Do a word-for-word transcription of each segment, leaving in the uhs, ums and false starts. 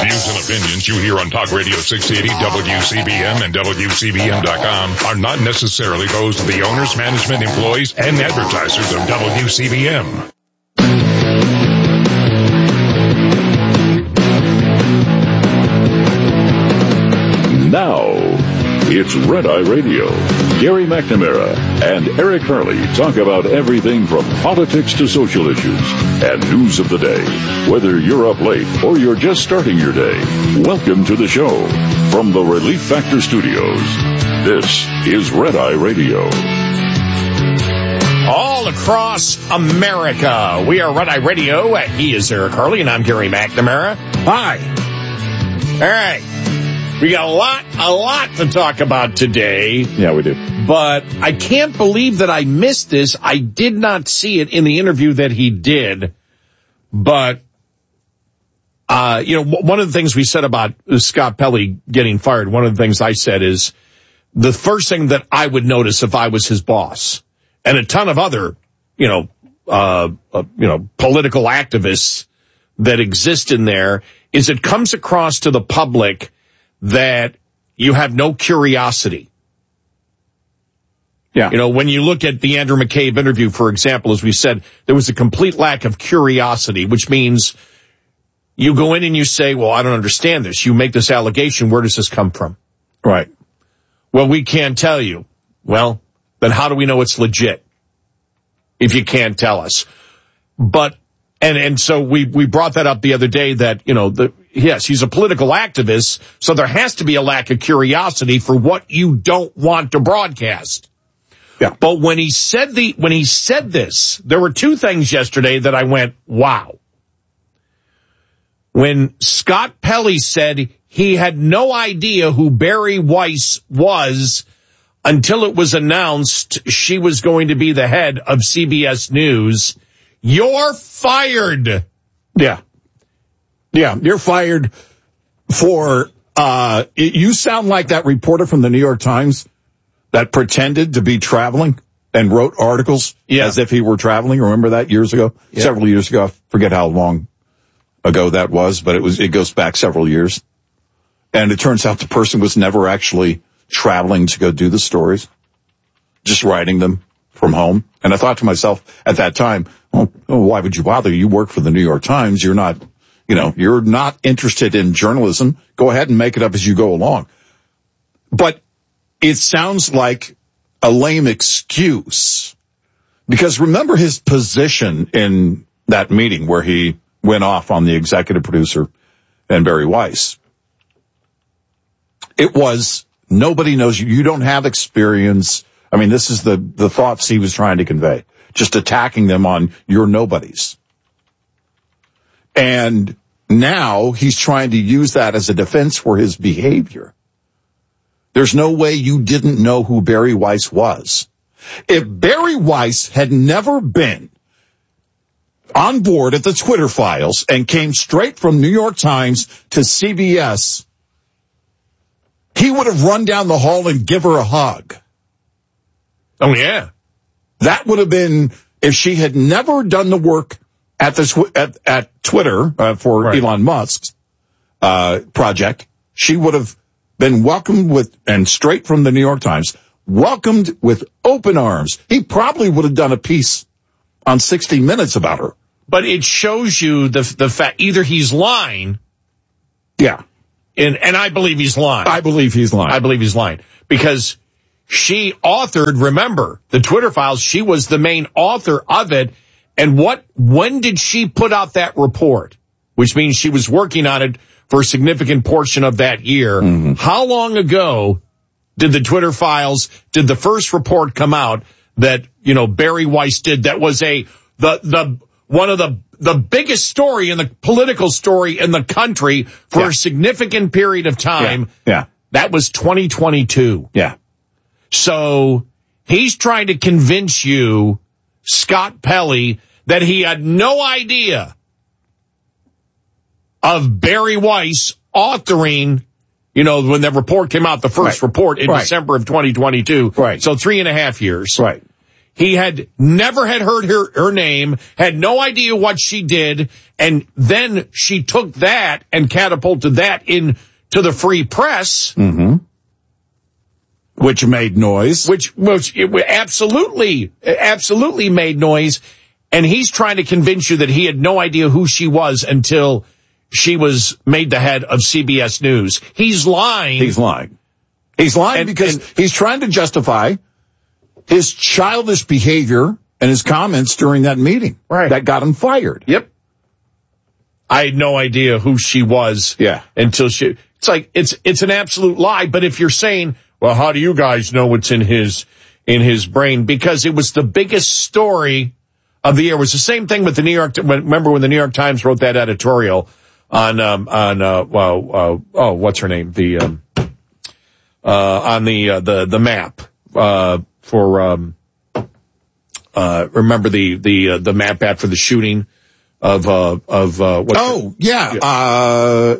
views and opinions you hear on Talk Radio six eighty W C B M and W C B M dot com are not necessarily those of the owners, management, employees, and advertisers of W C B M. Now, it's Red Eye Radio. Gary McNamara and Eric Harley talk about everything from politics to social issues and news of the day. Whether you're up late or you're just starting your day, welcome to the show. From the Relief Factor Studios, this is Red Eye Radio. All across America, we are Red Eye Radio. He is Eric Harley, and I'm Gary McNamara. Hi. All right. We got a lot, a lot to talk about today. Yeah, we do. But I can't believe that I missed this. I did not see it in the interview that he did. But, uh, you know, one of the things we said about Scott Pelley getting fired, one of the things I said is the first thing that I would notice if I was his boss, and a ton of other, you know, uh, uh you know, political activists that exist in there, is it comes across to the public that you have no curiosity. Yeah. You know, when you look at the Andrew McCabe interview, for example, as we said, there was a complete lack of curiosity, which means you go in and you say, well, I don't understand this. You make this allegation. Where does this come from? Right. Well, we can't tell you. Well, then how do we know it's legit if you can't tell us? But, and, and so we, we brought that up the other day that, you know, the, yes, he's a political activist, so there has to be a lack of curiosity for what you don't want to broadcast. Yeah. But when he said the, when he said this, there were two things yesterday that I went, wow. When Scott Pelley said he had no idea who Bari Weiss was until it was announced she was going to be the head of C B S News, you're fired. Yeah. Yeah, you're fired for, uh, you sound like that reporter from the New York Times that pretended to be traveling and wrote articles yeah. as if he were traveling. Remember that years ago? Yeah. Several years ago. I forget how long ago that was, but it was, it goes back several years. And it turns out the person was never actually traveling to go do the stories, just writing them from home. And I thought to myself at that time, well, oh, why would you bother? You work for the New York Times. You're not, you know, you're not interested in journalism. Go ahead and make it up as you go along. But it sounds like a lame excuse, because remember his position in that meeting where he went off on the executive producer and Bari Weiss. It was, nobody knows you. You don't have experience. I mean, this is the, the thoughts he was trying to convey, just attacking them on your nobodies. And now he's trying to use that as a defense for his behavior. There's no way you didn't know who Bari Weiss was. If Bari Weiss had never been on board at the Twitter files and came straight from New York Times to C B S, he would have run down the hall and give her a hug. Oh, yeah. That would have been, if she had never done the work at the at, at Twitter uh, for right. Elon Musk's uh, project, she would have been welcomed with, and straight from the New York Times, welcomed with open arms. He probably would have done a piece on sixty minutes about her. But it shows you the the fact, either he's lying. Yeah. And, and I believe he's lying. I believe he's lying. I believe he's lying. Because she authored, remember, the Twitter files, she was the main author of it. And what, when did she put out that report? Which means she was working on it for a significant portion of that year. Mm-hmm. How long ago did the Twitter files, did the first report come out that, you know, Bari Weiss did that was a, the, the, one of the, the biggest story in the political story in the country for yeah. a significant period of time? Yeah. yeah. That was twenty twenty-two. Yeah. So he's trying to convince you, Scott Pelley, that he had no idea of Bari Weiss authoring, you know, when the report came out, the first right. report in right. December of twenty twenty-two. Right. So three and a half years. Right. He had never had heard her, her name, had no idea what she did, and then she took that and catapulted that into the free press. Mm-hmm. Which made noise. Which, which it absolutely, absolutely made noise. And he's trying to convince you that he had no idea who she was until she was made the head of C B S News. He's lying. He's lying. He's lying and, because and, he's trying to justify his childish behavior and his comments during that meeting. Right. That got him fired. Yep. I had no idea who she was. Yeah. Until she, it's like, it's, it's an absolute lie. But if you're saying, well, how do you guys know what's in his, in his brain? Because it was the biggest story of the year. It was the same thing with the New York, remember when the New York Times wrote that editorial on, um, on, uh, well, uh, oh, what's her name? The, um, uh, on the, uh, the, the map, uh, for, um, uh, remember the, the, uh, the map after the shooting of, uh, of, uh, what? Oh, yeah. yeah. Uh,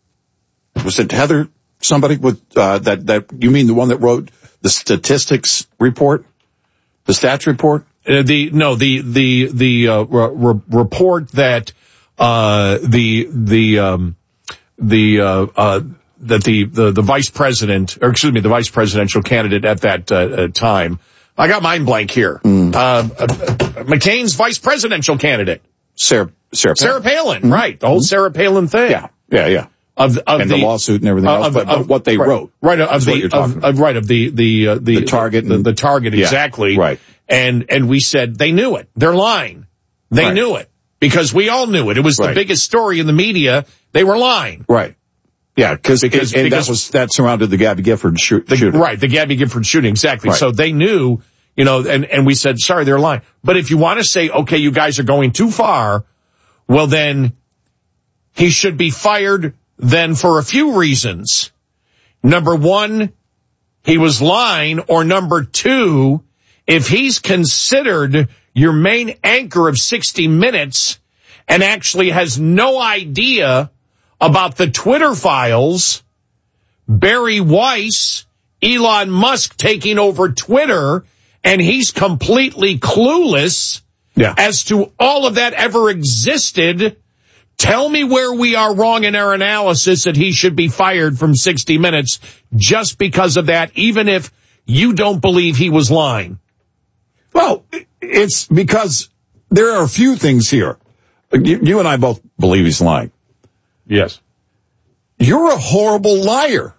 was it Heather, somebody with, uh, that, that, you mean the one that wrote the statistics report? The stats report? Uh, the, no, the, the, the, uh, re- report that, uh, the, the, um, the, uh, uh, that the, the, the vice president, or excuse me, the vice presidential candidate at that, uh, uh time, I got mine blank here. Mm. Uh, uh, McCain's vice presidential candidate. Sarah, Sarah Palin. Sarah Palin, mm-hmm. right. The whole mm-hmm. Sarah Palin thing. Yeah, yeah, yeah. Of, of and the, the lawsuit and everything else, of, but, of, but what they right, wrote. Right, of the, of, of, right, of the, the, uh, the, the target. The, and, the target, yeah, exactly. Right. And, and we said, they knew it. They're lying. They right. knew it. Because we all knew it. It was right. the biggest story in the media. They were lying. Right. Yeah, because, because, and because that was, that surrounded the Gabby Gifford shoot, the, shooting. Right, the Gabby Gifford shooting, exactly. Right. So they knew, you know, and, and we said, sorry, they're lying. But if you want to say, okay, you guys are going too far, well then, he should be fired then for a few reasons. Number one, he was lying, or number two, if he's considered your main anchor of sixty minutes and actually has no idea about the Twitter files, Barry Weiss, Elon Musk taking over Twitter, and he's completely clueless yeah. as to all of that ever existed, tell me where we are wrong in our analysis that he should be fired from sixty minutes just because of that, even if you don't believe he was lying. Well, it's because there are a few things here. You, you and I both believe he's lying. Yes. You're a horrible liar.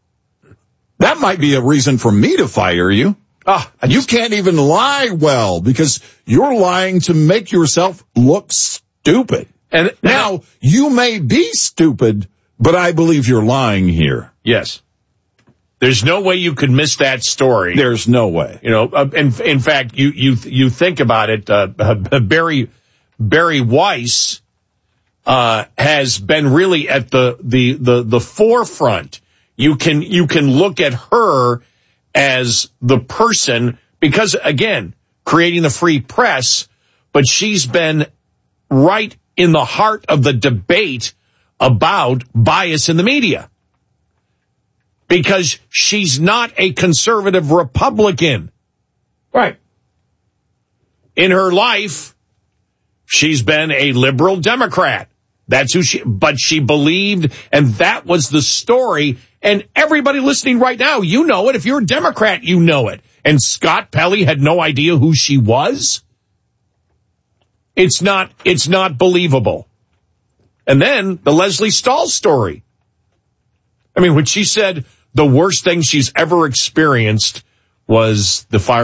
That might be a reason for me to fire you. Ah, you just can't even lie well because you're lying to make yourself look stupid. And now, you may be stupid, but I believe you're lying here. Yes. There's no way you could miss that story. There's no way. You know, uh, in, in fact, you, you, you think about it, uh, uh, Barry, Barry Weiss, uh, has been really at the, the, the, the forefront. You can, you can look at her as the person, because again, creating the free press, but she's been right in the heart of the debate about bias in the media. Because she's not a conservative Republican. Right. In her life, she's been a liberal Democrat. That's who she, but she believed, and that was the story. And everybody listening right now, you know it. If you're a Democrat, you know it. And Scott Pelley had no idea who she was. It's not, it's not believable. And then the Leslie Stahl story. I mean, when she said the worst thing she's ever experienced was the fire